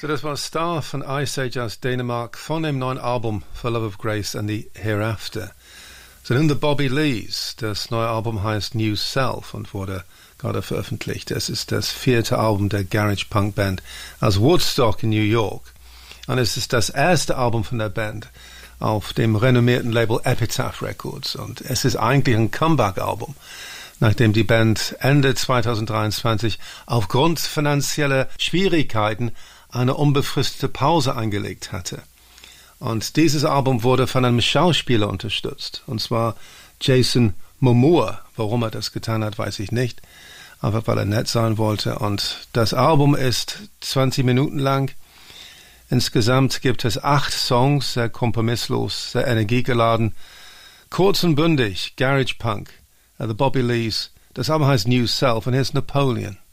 So, das war Star von Ice Age aus Dänemark von dem neuen Album For Love of Grace and the Hereafter. So, nun The Bobby Lees. Das neue Album heißt New Self und wurde gerade veröffentlicht. Es ist das 4. Album der Garage-Punk-Band aus Woodstock in New York. Und es ist das erste Album von der Band auf dem renommierten Label Epitaph Records. Und es ist eigentlich ein Comeback-Album, nachdem die Band Ende 2023 aufgrund finanzieller Schwierigkeiten eine unbefristete Pause eingelegt hatte. Und dieses Album wurde von einem Schauspieler unterstützt, und zwar Jason Momoa. Warum er das getan hat, weiß ich nicht, einfach weil er nett sein wollte. Und das Album ist 20 Minuten lang. Insgesamt gibt es 8 Songs, sehr kompromisslos, sehr energiegeladen, kurz und bündig, Garage Punk, The Bobby Lees. Das Album heißt New Self und hier ist Napoleon.